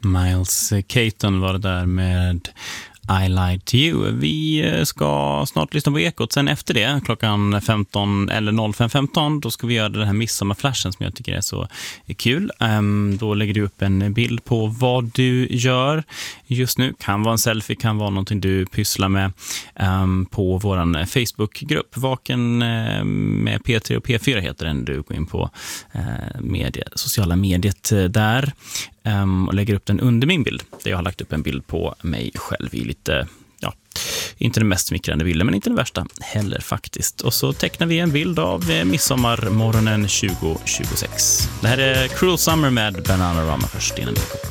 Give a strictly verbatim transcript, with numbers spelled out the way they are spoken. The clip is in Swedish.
Miles Keaton var det där med I Lied to You. Vi ska snart lyssna på Ekot. Sen efter det, klockan femton eller fem femton, då ska vi göra den här midsommarflashen som jag tycker är så kul. Um, då lägger du upp en bild på vad du gör just nu. Kan vara en selfie, kan vara någonting du pysslar med um, på våran Facebookgrupp. Vaken uh, med P tre och P fyra heter den. Du går in på uh, media, sociala mediet uh, där. Um, och lägger upp den under min bild. Där jag har lagt upp en bild på mig själv i lite, ja, inte den mest smickrande bilden, men inte den värsta heller faktiskt. Och så tecknar vi en bild av eh, midsommarmorgonen tjugo tjugosex. Det här är Cruel Summer med Bananarama först innan det gått.